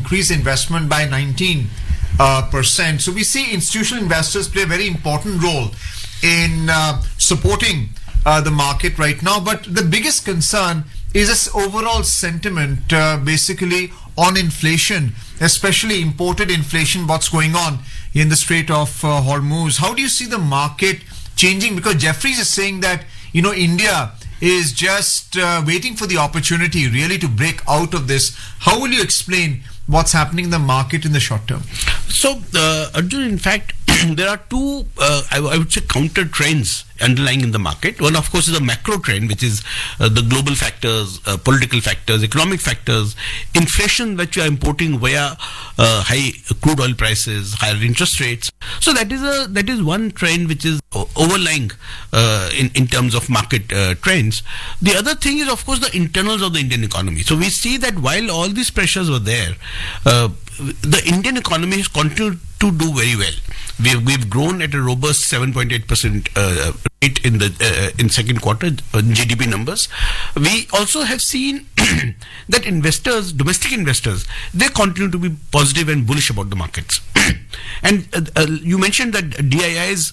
increased investment by 19%. So we see institutional investors play a very important role in supporting the market right now. But the biggest concern is this overall sentiment basically on inflation, especially imported inflation, what's going on in the Strait of Hormuz. How do you see the market changing? Because Jeffries is saying that, India is just waiting for the opportunity really to break out of this. How will you explain what's happening in the market in the short term? So, Arjun, in fact, there are two, I would say, counter trends underlying in the market. One, of course, is a macro trend, which is the global factors, political factors, economic factors, inflation that you are importing via high crude oil prices, higher interest rates. So that is one trend which is overlying in terms of market trends. The other thing is, of course, the internals of the Indian economy. So we see that while all these pressures were there, the Indian economy has continued to do very well. We've grown at a robust 7.8% rate in second quarter GDP numbers. We also have seen that investors, domestic investors, they continue to be positive and bullish about the markets. And you mentioned that DIIs,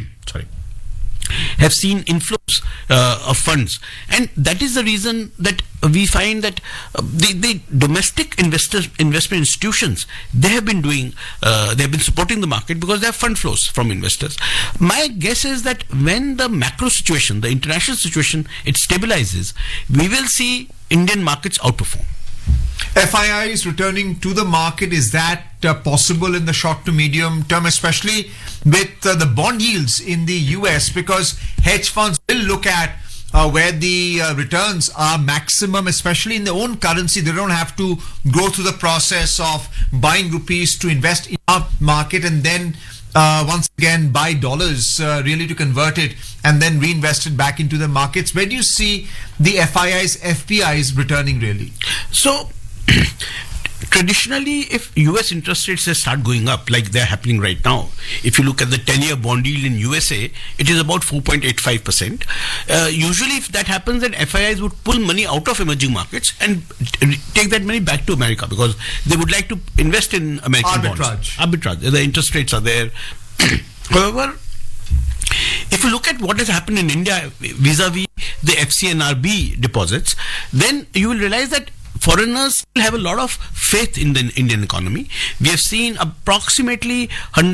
have seen inflows of funds, and that is the reason that we find that the domestic investment institutions, they have been supporting the market because they have fund flows from investors. My guess is that when the macro situation, the international situation, it stabilizes, we will see Indian markets outperform. FIIs returning to the market, is that possible in the short to medium term, especially with the bond yields in the US? Because hedge funds will look at where the returns are maximum, especially in their own currency. They don't have to go through the process of buying rupees to invest in our market and then once again buy dollars really to convert it and then reinvest it back into the markets. Where do you see the FIIs, FPIs returning really? So traditionally, if US interest rates start going up like they're happening right now, if you look at the 10-year bond yield in USA, it is about 4.85%. Usually if that happens, then FIIs would pull money out of emerging markets and take that money back to America because they would like to invest in American bonds. Arbitrage. The interest rates are there. However, if you look at what has happened in India vis-a-vis the FCNRB deposits, then you will realize that foreigners still have a lot of faith in the Indian economy. We have seen approximately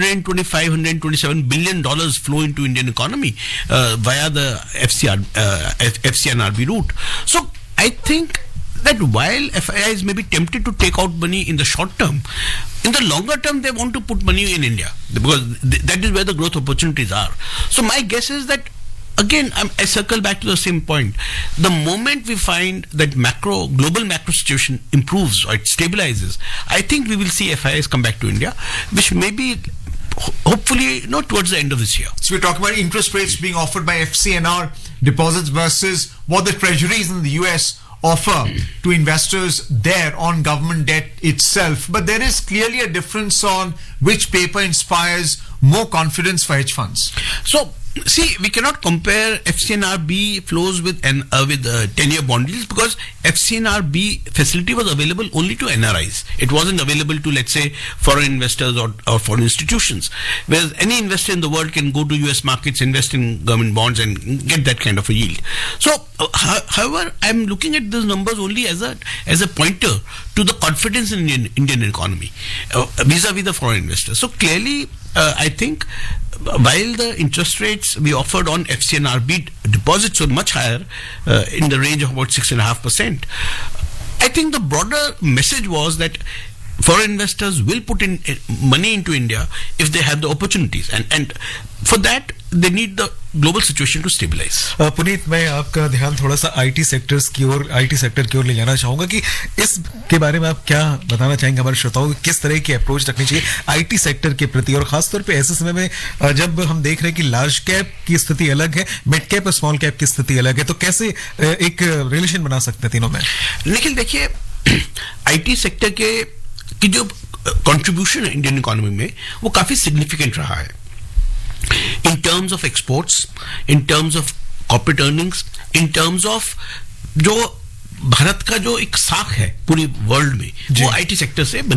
$127 billion flow into Indian economy via the FCNRB route. So I think that while FIIs may be tempted to take out money in the short term, in the longer term they want to put money in India because that is where the growth opportunities are. So my guess is that, again, I circle back to the same point. The moment we find that global macro situation improves or it stabilizes, I think we will see FIIs come back to India, which may be hopefully not towards the end of this year. So we're talking about interest rates being offered by FCNR deposits versus what the treasuries in the US offer to investors there on government debt itself. But there is clearly a difference on which paper inspires more confidence for hedge funds. So, see, we cannot compare FCNRB flows with 10-year bond yields because FCNRB facility was available only to NRIs. It wasn't available to, let's say, foreign investors or foreign institutions. Whereas any investor in the world can go to US markets, invest in government bonds and get that kind of a yield. So, however, I'm looking at these numbers only as a pointer to the confidence in Indian economy vis-a-vis the foreign investors. So clearly, I think while the interest rates we offered on FCNRB deposits were much higher, in the range of about 6.5%, I think the broader message was that foreign investors will put in money into India if they have the opportunities, and for that they need the global situation to stabilize. Puneet, मैं आपका ध्यान थोड़ा सा IT sector की ओर ले जाना चाहूंगा कि इस के बारे में आप क्या बताना चाहेंगे हमारे श्रोताओं को, किस तरह की अप्रोच रखनी चाहिए आईटी सेक्टर के प्रति, और खासतौर पे ऐसे समय में जब हम देख रहे हैं कि लार्ज कैप की स्थिति अलग है, मिड कैप और स्मॉल कैप की स्थिति अलग है, तो कैसे एक रिलेशन बना सकते हैं तीनों में? निखिल, देखिए, आईटी सेक्टर की जो कंट्रीब्यूशन है इंडियन इकोनॉमी में वो काफी सिग्निफिकेंट रहा है in terms of exports, in terms of corporate earnings, in terms of जो भारत का जो एक साख है पूरी वर्ल्ड में वो आईटी सेक्टर से